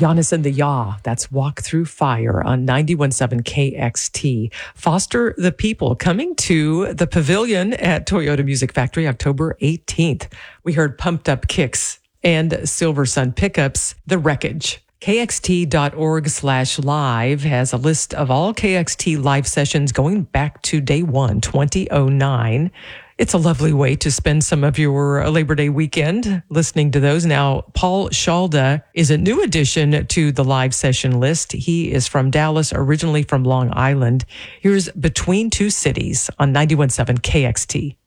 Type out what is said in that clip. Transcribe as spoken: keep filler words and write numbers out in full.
Giannis and the Yaw, that's Walk Through Fire on ninety-one point seven K X T. Foster the People coming to the Pavilion at Toyota Music Factory October eighteenth. We heard Pumped Up Kicks and Silver Sun Pickups, The Wreckage. K X T dot org slash live has a list of all K X T live sessions going back to day one, twenty oh nine. It's a lovely way to spend some of your Labor Day weekend listening to those. Now, Paul Shalda is a new addition to the live session list. He is from Dallas, originally from Long Island. Here's Between Two Cities on ninety-one point seven K X T.